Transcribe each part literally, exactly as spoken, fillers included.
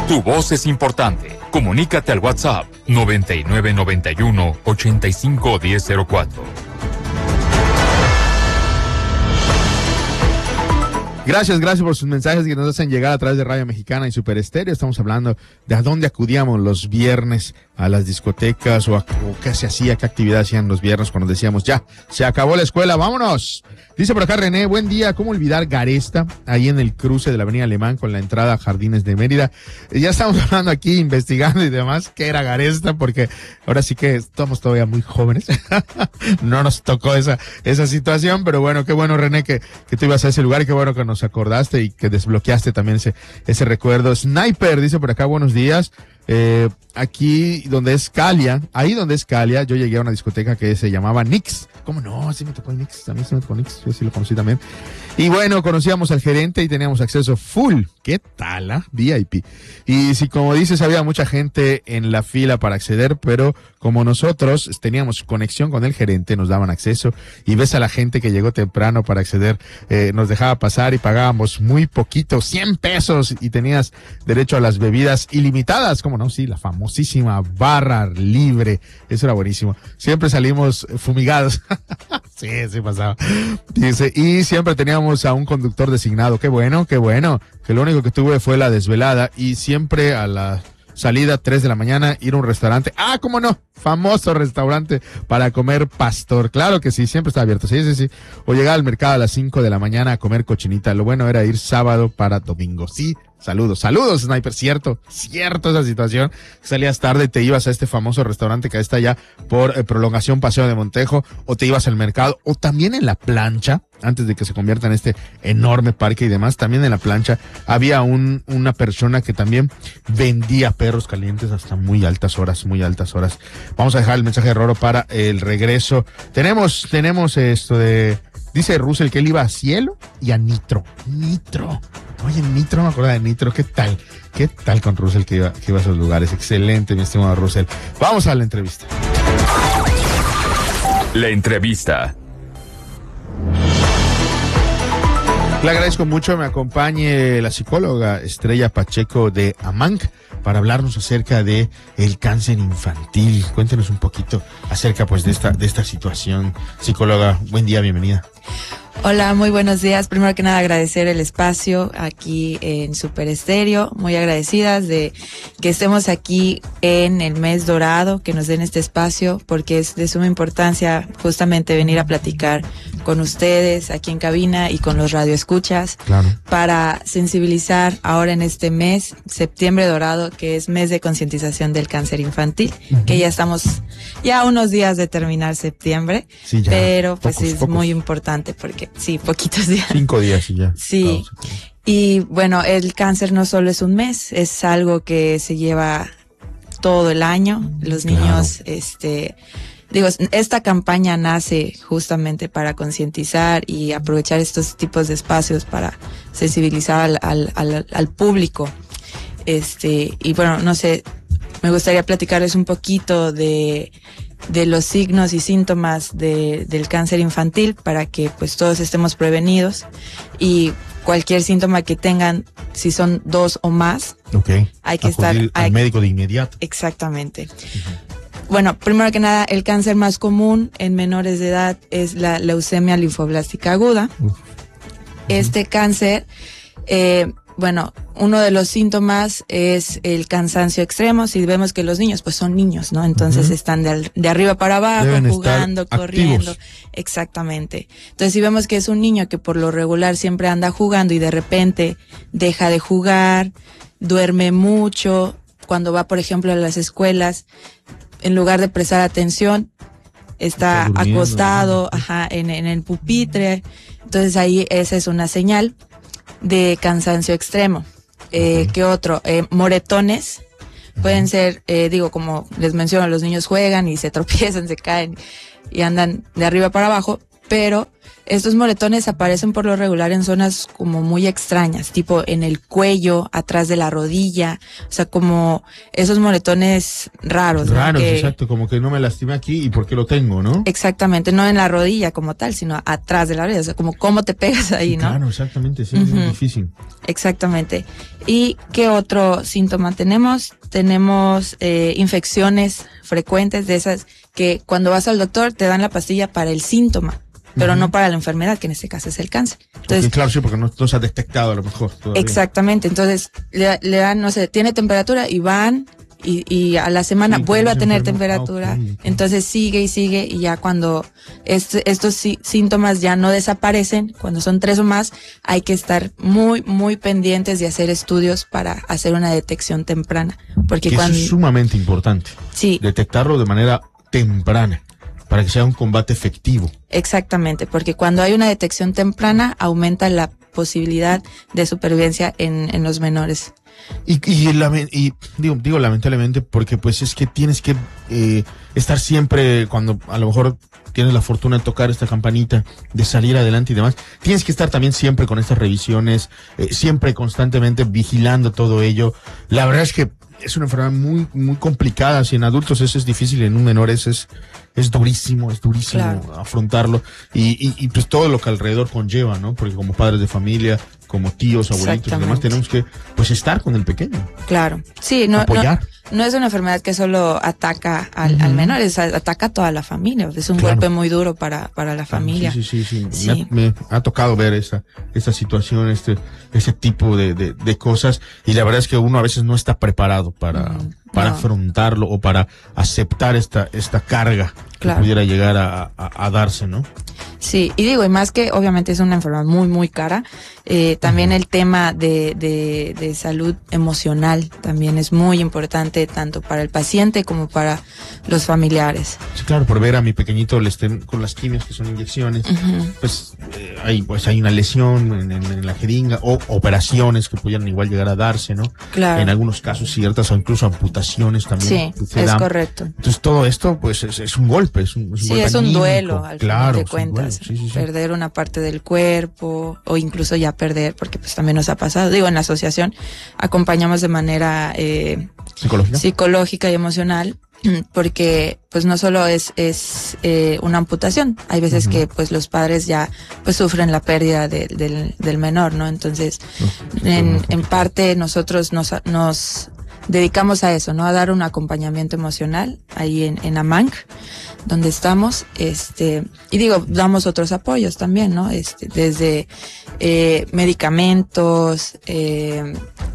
Tu voz es importante. Comunícate al WhatsApp noventa y nueve noventa y uno ochenta y cinco diez cero cuatro. Gracias, gracias por sus mensajes que nos hacen llegar a través de Radio Mexicana y Super Estéreo. Estamos hablando de a dónde acudíamos los viernes a las discotecas o, a, o qué se hacía, qué actividad hacían los viernes cuando decíamos ya, se acabó la escuela, vámonos. Dice por acá René, buen día, ¿cómo olvidar Garesta? Ahí en el cruce de la Avenida Alemán con la entrada a Jardines de Mérida. Eh, ya estamos hablando aquí, investigando y demás, qué era Garesta, porque ahora sí que estamos todavía muy jóvenes. No nos tocó esa esa situación, pero bueno, qué bueno René que, que tú ibas a ese lugar y qué bueno que nos acordaste y que desbloqueaste también ese, ese recuerdo. Sniper dice por acá, buenos días. Eh, aquí donde es Calia, ahí donde es Calia, yo llegué a una discoteca que se llamaba Nix. ¿Cómo no? Sí me tocó Nix, a mí sí me tocó Nix, yo sí lo conocí también. Y bueno, conocíamos al gerente y teníamos acceso full. ¿Qué tal, ah? V I P. Y si como dices, había mucha gente en la fila para acceder, pero como nosotros teníamos conexión con el gerente, nos daban acceso y ves a la gente que llegó temprano para acceder, eh, nos dejaba pasar y pagábamos muy poquito, cien pesos y tenías derecho a las bebidas ilimitadas, como no, sí, la famosísima barra libre, eso era buenísimo. Siempre salimos fumigados. Sí, sí pasaba. Dice, y siempre teníamos a un conductor designado. Qué bueno, qué bueno. Que lo único que tuve fue la desvelada y siempre a la salida, tres de la mañana, ir a un restaurante. Ah, cómo no, famoso restaurante para comer pastor. Claro que sí, siempre está abierto. Sí, sí, sí. O llegar al mercado a las cinco de la mañana a comer cochinita. Lo bueno era ir sábado para domingo. Sí. Saludos, saludos, Sniper, cierto, cierto esa situación. Salías tarde y te ibas a este famoso restaurante que está allá por eh, Prolongación Paseo de Montejo, o te ibas al mercado, o también en la plancha, antes de que se convierta en este enorme parque y demás, también en la plancha había un una persona que también vendía perros calientes hasta muy altas horas, muy altas horas. Vamos a dejar el mensaje de Roro para el regreso. Tenemos, tenemos esto de... Dice Russell que él iba a Cielo y a Nitro. Nitro. Oye, Nitro, me acuerdo de Nitro. ¿Qué tal? ¿Qué tal con Russell que iba, que iba a esos lugares? Excelente, mi estimado Russell. Vamos a la entrevista. La entrevista. Le agradezco mucho, me acompañe la psicóloga Estrella Pacheco de AMANC para hablarnos acerca de el cáncer infantil. Cuéntenos un poquito acerca pues de esta de esta situación. Psicóloga, buen día, bienvenida. Hola, muy buenos días. Primero que nada agradecer el espacio aquí en Super Estéreo. Muy agradecidas de que estemos aquí en el mes dorado, que nos den este espacio, porque es de suma importancia justamente venir a platicar con ustedes aquí en cabina y con los radioescuchas. Claro. Para sensibilizar ahora en este mes, septiembre dorado, que es mes de concientización del cáncer infantil, uh-huh. que ya estamos ya a unos días de terminar septiembre, sí, ya, pero pues pocos, es pocos. Muy importante porque sí, poquitos días. Cinco días y ya. Sí. Y bueno, el cáncer no solo es un mes, es algo que se lleva todo el año. Los niños, claro. este, digo, esta campaña nace justamente para concientizar y aprovechar estos tipos de espacios para sensibilizar al, al, al, al público. Este, y bueno, no sé, me gustaría platicarles un poquito de de los signos y síntomas de, del cáncer infantil para que pues todos estemos prevenidos y cualquier síntoma que tengan, si son dos o más, okay. hay que Acudir estar al hay, médico de inmediato. Exactamente. Uh-huh. Bueno, primero que nada, el cáncer más común en menores de edad es la leucemia linfoblástica aguda. Uh-huh. Este cáncer, eh, bueno, uno de los síntomas es el cansancio extremo. Si vemos que los niños, pues son niños, ¿no? Entonces uh-huh. están de, al, de arriba para abajo, deben jugando, corriendo. Activos. Exactamente. Entonces si vemos que es un niño que por lo regular siempre anda jugando y de repente deja de jugar, duerme mucho, cuando va, por ejemplo, a las escuelas, en lugar de prestar atención, está, está acostado, ¿no? ajá, en, en el pupitre. Entonces ahí esa es una señal de cansancio extremo. Eh, uh-huh. ¿Qué otro? Eh, moretones. Uh-huh. Pueden ser, eh, digo, como les menciono, los niños juegan y se tropiezan, se caen y andan de arriba para abajo, pero estos moretones aparecen por lo regular en zonas como muy extrañas, tipo en el cuello, atrás de la rodilla, o sea, como esos moretones raros. Raros, ¿no? Que, exacto, como que no me lastimé aquí y por qué lo tengo, ¿no? Exactamente, no en la rodilla como tal, sino atrás de la rodilla, o sea, como cómo te pegas ahí, Sí, ¿no? claro, exactamente, sí, Uh-huh. es muy difícil. Exactamente. ¿Y qué otro síntoma tenemos? Tenemos eh, infecciones frecuentes de esas que cuando vas al doctor te dan la pastilla para el síntoma, pero uh-huh. no para la enfermedad, que en este caso es el cáncer. Entonces, okay, claro, sí, porque no, no se ha detectado a lo mejor todavía. Exactamente, entonces le, le dan, no sé, tiene temperatura y van y, y a la semana sí, vuelve a tener enfermo. temperatura, okay, okay. Entonces sigue y sigue y ya cuando este, estos sí, síntomas ya no desaparecen, cuando son tres o más, hay que estar muy, muy pendientes de hacer estudios para hacer una detección temprana. Porque que cuando, eso es sumamente importante, sí. detectarlo de manera temprana, para que sea un combate efectivo. Exactamente, porque cuando hay una detección temprana, aumenta la posibilidad de supervivencia en, en los menores. Y, y, y digo, digo lamentablemente porque pues es que tienes que eh, estar siempre, cuando a lo mejor tienes la fortuna de tocar esta campanita, de salir adelante y demás, tienes que estar también siempre con estas revisiones, eh, siempre constantemente vigilando todo ello. La verdad es que es una enfermedad muy, muy complicada. Si en adultos eso es difícil, en un menor es, es, es durísimo, es durísimo claro. afrontarlo. Y, y, y pues todo lo que alrededor conlleva, ¿no? Porque como padres de familia, como tíos, abuelitos y demás, tenemos que pues estar con el pequeño. Claro. Sí, no, apoyar. No, no es una enfermedad que solo ataca al, uh-huh. al menor, es, ataca a toda la familia. Es un claro. golpe muy duro para, para la familia. Sí, sí, sí. sí. sí. Me, ha, me ha tocado ver esa, esa situación, este, ese tipo de, de, de cosas. Y la verdad es que uno a veces no está preparado para, uh-huh. para no. afrontarlo o para aceptar esta, esta carga claro. que pudiera llegar a, a, a darse, ¿no? Sí, y digo, y más que obviamente es una enfermedad muy, muy cara, eh, también uh-huh. el tema de, de, de salud emocional también es muy importante, tanto para el paciente como para los familiares. Sí, claro, por ver a mi pequeño le estén con las quimios, que son inyecciones, uh-huh. pues, eh, hay, pues hay una lesión en, en, en la jeringa, o operaciones que pudieran igual llegar a darse, ¿no? Claro. En algunos casos ciertas, o incluso amputaciones también. Sí, es dan. correcto. Entonces todo esto, pues, es, es un golpe, es un, es un sí, golpe es un anímico. duelo, al claro, final de cuentas. Sí, sí, sí. Perder una parte del cuerpo o incluso ya perder, porque pues también nos ha pasado. Digo, en la asociación acompañamos de manera eh, ¿Psicológica? psicológica y emocional, porque pues no solo es es eh, una amputación, hay veces uh-huh. que pues los padres ya pues sufren la pérdida de, del, del menor, ¿no? Entonces, uh-huh. en, en parte nosotros nos nos dedicamos a eso, ¿no? A dar un acompañamiento emocional ahí en, en AMANC, donde estamos, este, y digo, damos otros apoyos también, ¿no? Este, desde eh, medicamentos, eh,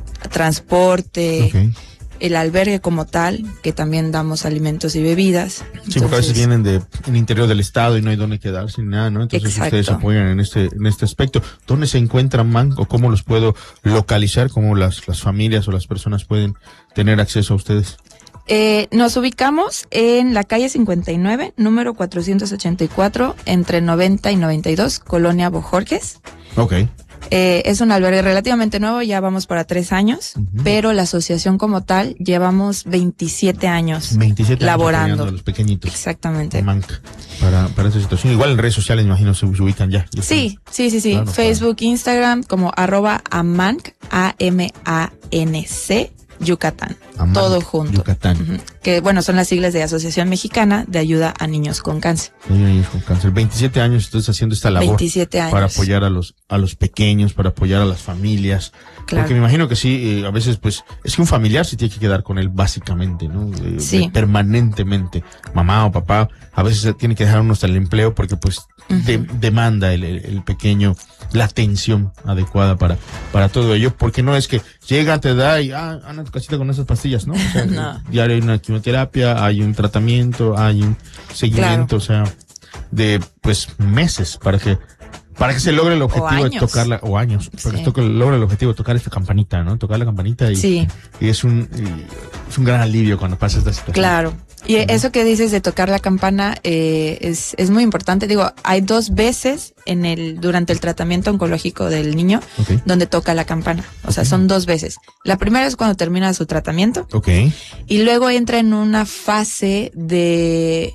transporte, okay. el albergue como tal, que también damos alimentos y bebidas. Entonces, sí, porque a veces vienen de en el interior del estado y no hay dónde quedarse ni nada, ¿no? Entonces exacto. ustedes apoyan en este en este aspecto. ¿Dónde se encuentran, Man? ¿O cómo los puedo localizar? ¿Cómo las, las familias o las personas pueden tener acceso a ustedes? Eh, nos ubicamos en la calle cincuenta y nueve, número cuatrocientos ochenta y cuatro, entre noventa y noventa y dos, Colonia Bojorges. Ok. Eh, es un albergue relativamente nuevo, ya vamos para tres años, uh-huh. pero la asociación como tal llevamos veintisiete años veintisiete laborando. Años a los pequeñitos. Exactamente. Manca, para, para esta situación. Igual en redes sociales, imagino, se ubican ya. ya sí, sí, sí, sí. Claro, Facebook, para... Instagram, como arroba amanc, A M A N C, Yucatán. Amanc, todo junto. Yucatán. Uh-huh. Que bueno, son las siglas de Asociación Mexicana de Ayuda a Niños con Cáncer. Niños con cáncer. veintisiete años estás haciendo esta labor. veintisiete años. Para apoyar a los, a los pequeños, para apoyar a las familias. Claro. Porque me imagino que sí, eh, a veces pues, es que un familiar se tiene que quedar con él básicamente, ¿no? Eh, sí. eh, permanentemente. Mamá o papá, a veces tiene que dejar uno hasta el empleo porque pues uh-huh. de, demanda el, el, el pequeño la atención adecuada para, para todo ello, porque no es que llega, te da y ah, anda tu casita con esas pastillas, ¿no? O sea, no. Ya hay una quimioterapia, hay un tratamiento, hay un seguimiento, claro. o sea, de pues meses para que para que se logre el objetivo de tocarla, o años, para sí. que se logre el objetivo de tocar esta campanita, ¿no? Tocar la campanita y, sí. y es un y es un gran alivio cuando pasa esta situación. Claro. Y uh-huh. eso que dices de tocar la campana eh, es, es muy importante. Digo, hay dos veces en el durante el tratamiento oncológico del niño okay. donde toca la campana. O okay. sea, son dos veces. La primera es cuando termina su tratamiento. Okay. Y luego entra en una fase de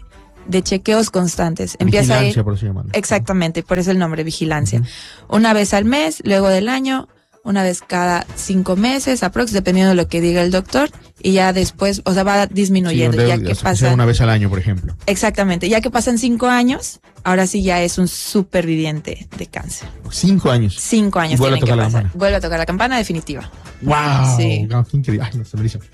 de chequeos constantes. Empieza Vigilancia, a ir, por así llamarlo. exactamente, por eso el nombre, vigilancia. Uh-huh. Una vez al mes, luego del año, una vez cada cinco meses, aprox, dependiendo de lo que diga el doctor, y ya después, o sea, va disminuyendo, sí, ya que pasa una vez al año, por ejemplo. Exactamente, ya que pasan cinco años, ahora sí ya es un superviviente de cáncer. Cinco años. Cinco años. Y vuelve a tocar la campana. Vuelve a tocar la campana definitiva. Wow. Sí. No, qué increíble. Ay, no, se me hizo.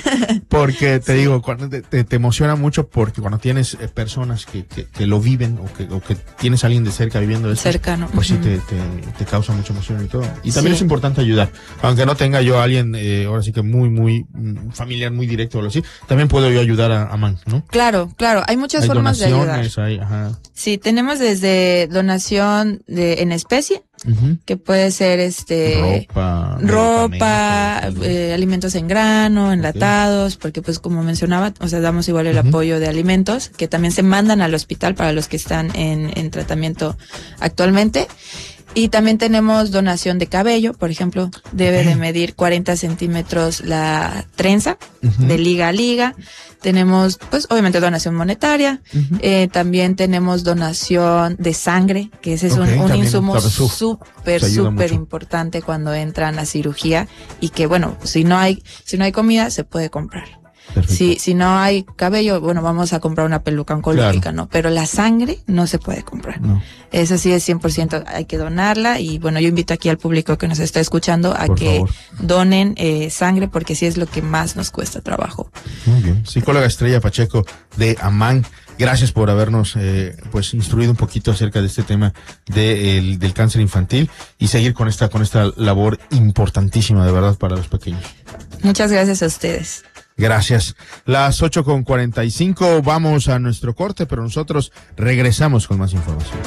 Porque te sí. digo, cuando te, te, te emociona mucho porque cuando tienes eh, personas que, que, que lo viven o que, o que tienes a alguien de cerca viviendo eso, cercano, pues uh-huh. sí te, te, te causa mucha emoción y todo. Y también sí. es importante ayudar. Aunque no tenga yo a alguien, eh, ahora sí que muy, muy mm, familiar, muy directo o algo así, también puedo yo ayudar a, a Man, ¿no? Claro, claro. Hay muchas hay formas de ayudar. Hay, ajá. Sí, tenemos desde donación de en especie, uh-huh. que puede ser este ropa, ropa, eh, alimentos en grano, enlatados, okay. porque pues como mencionaba, o sea, damos igual el uh-huh. apoyo de alimentos que también se mandan al hospital para los que están en, en tratamiento actualmente. Y también tenemos donación de cabello, por ejemplo, debe de medir cuarenta centímetros la trenza, uh-huh. de liga a liga. Tenemos, pues, obviamente donación monetaria. Uh-huh. Eh, también tenemos donación de sangre, que ese es okay, un, un insumo súper, súper importante cuando entran a cirugía y que, bueno, si no hay, si no hay comida, se puede comprar. Si, si no hay cabello, bueno, vamos a comprar una peluca oncológica, claro. ¿no? Pero la sangre no se puede comprar. No. Esa sí es cien por ciento, hay que donarla y bueno, yo invito aquí al público que nos está escuchando a por que favor. donen eh, sangre porque sí es lo que más nos cuesta trabajo. Muy bien. Psicóloga Estrella Pacheco de Amán, gracias por habernos eh, pues instruido un poquito acerca de este tema de, el, del cáncer infantil y seguir con esta, con esta labor importantísima de verdad para los pequeños. Muchas gracias a ustedes. Gracias. Las ocho con cuarenta y cinco, vamos a nuestro corte, pero nosotros regresamos con más información.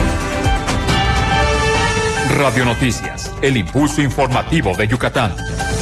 Radio Noticias, el impulso informativo de Yucatán.